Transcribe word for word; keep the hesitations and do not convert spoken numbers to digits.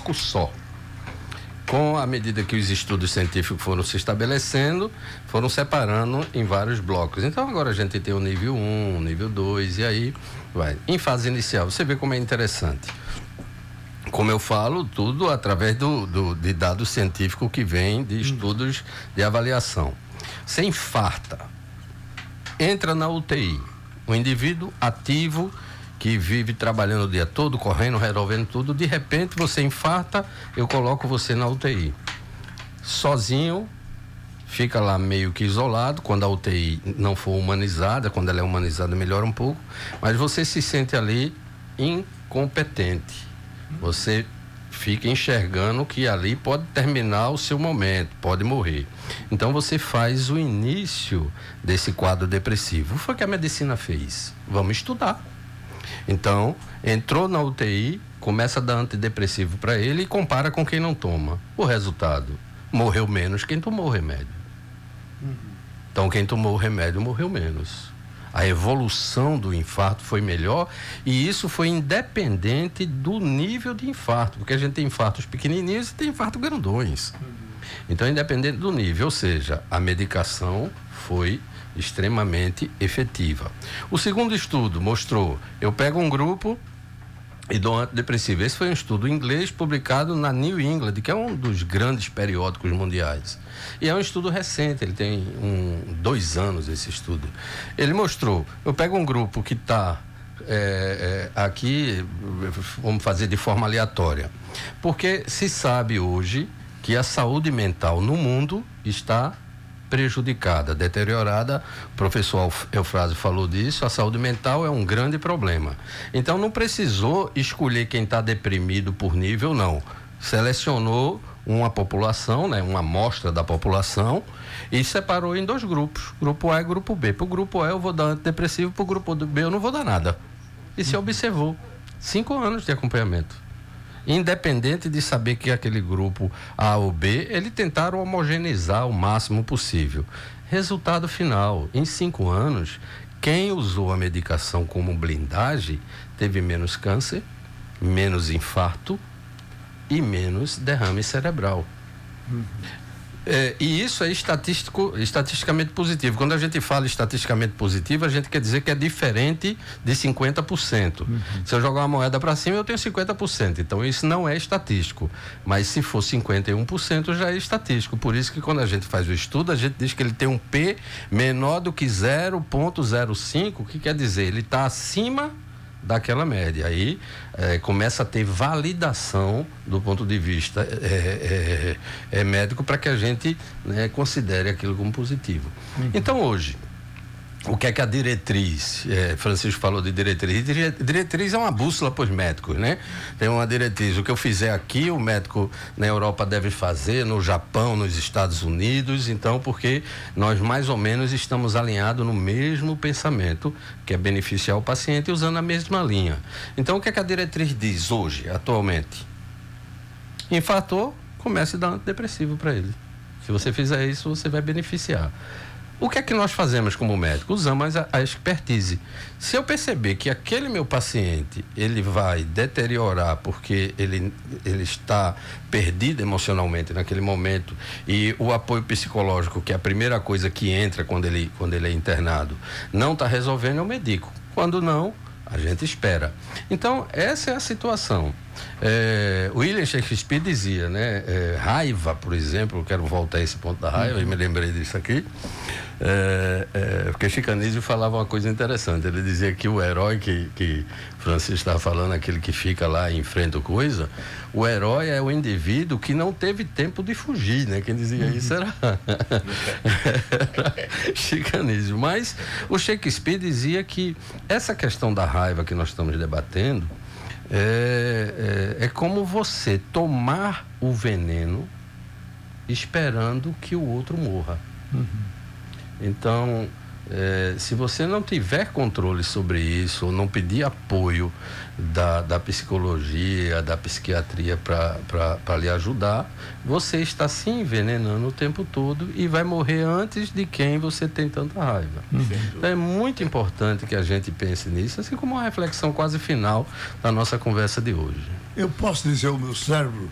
bloco só. Com a medida que os estudos científicos foram se estabelecendo, foram separando em vários blocos. Então agora a gente tem o nível um, o nível dois, e aí vai. Em fase inicial, você vê como é interessante. Como eu falo, tudo através do, do, de dados científicos que vêm de estudos de avaliação. Você infarta, entra na U T I, o indivíduo ativo que vive trabalhando o dia todo, correndo, resolvendo tudo, de repente você infarta, eu coloco você na U T I. Sozinho, fica lá meio que isolado, quando a U T I não for humanizada, quando ela é humanizada melhora um pouco, mas você se sente ali incompetente. Você fica enxergando que ali pode terminar o seu momento, pode morrer. Então você faz o início desse quadro depressivo. O que foi que a medicina fez? Vamos estudar. Então, entrou na U T I, começa a dar antidepressivo para ele e compara com quem não toma. O resultado, morreu menos quem tomou o remédio. Uhum. Então, quem tomou o remédio morreu menos. A evolução do infarto foi melhor, e isso foi independente do nível de infarto, porque a gente tem infartos pequenininhos e tem infartos grandões. Uhum. Então, independente do nível, ou seja, a medicação foi extremamente efetiva. O segundo estudo mostrou, eu pego um grupo e dou antidepressivo. Esse foi um estudo inglês publicado na New England, que é um dos grandes periódicos mundiais. E é um estudo recente, ele tem um, dois anos esse estudo. Ele mostrou, eu pego um grupo que está é, é, aqui, vamos fazer de forma aleatória, porque se sabe hoje que a saúde mental no mundo está prejudicada, deteriorada. O professor Eufrásio falou disso, a saúde mental é um grande problema. Então não precisou escolher quem está deprimido por nível, não. Selecionou uma população, né, uma amostra da população, e separou em dois grupos, grupo A e grupo B. Para o grupo A eu vou dar antidepressivo, para o grupo B eu não vou dar nada. E se observou cinco anos de acompanhamento. Independente de saber que aquele grupo A ou B, eles tentaram homogeneizar o máximo possível. Resultado final, em cinco anos, quem usou a medicação como blindagem teve menos câncer, menos infarto e menos derrame cerebral. Uhum. É, e isso é estatístico, estatisticamente positivo. Quando a gente fala estatisticamente positivo, a gente quer dizer que é diferente de cinquenta por cento. Uhum. Se eu jogar uma moeda para cima, eu tenho cinquenta por cento. Então, isso não é estatístico. Mas se for cinquenta e um por cento, já é estatístico. Por isso que quando a gente faz o estudo, a gente diz que ele tem um P menor do que zero vírgula zero cinco, que quer dizer, ele está acima daquela média. Aí é, começa a ter validação do ponto de vista é, é, é médico, para que a gente, né, considere aquilo como positivo. Uhum. Então hoje, o que é que a diretriz, é, Francisco falou de diretriz, diretriz é uma bússola para os médicos, né? Tem uma diretriz, o que eu fizer aqui, o médico na Europa deve fazer, no Japão, nos Estados Unidos, então, porque nós mais ou menos estamos alinhados no mesmo pensamento, que é beneficiar o paciente, usando a mesma linha. Então, o que é que a diretriz diz hoje, atualmente? Infartou, comece a dar antidepressivo para ele. Se você fizer isso, você vai beneficiar. O que é que nós fazemos como médico? Usamos a, a expertise. Se eu perceber que aquele meu paciente, ele vai deteriorar porque ele, ele está perdido emocionalmente naquele momento, e o apoio psicológico, que é a primeira coisa que entra quando ele, quando ele é internado, não está resolvendo, eu medico. Quando não, a gente espera. Então, essa é a situação. É, William Shakespeare dizia, né? É, raiva, por exemplo, eu quero voltar a esse ponto da raiva, uhum. Eu me lembrei disso aqui. É, é, porque Chicanísio falava uma coisa interessante. Ele dizia que o herói que, que Francisco estava falando, aquele que fica lá e enfrenta coisa, o herói é o indivíduo que não teve tempo de fugir, né? Quem dizia isso era, era Chicanísio. Mas o Shakespeare dizia que essa questão da raiva que nós estamos debatendo é, é, é como você tomar o veneno esperando que o outro morra. Uhum. Então, é, se você não tiver controle sobre isso, ou não pedir apoio da, da psicologia, da psiquiatria para lhe ajudar, você está se envenenando o tempo todo e vai morrer antes de quem você tem tanta raiva. Uhum. Então é muito importante que a gente pense nisso, assim como uma reflexão quase final da nossa conversa de hoje. Eu posso dizer ao meu cérebro,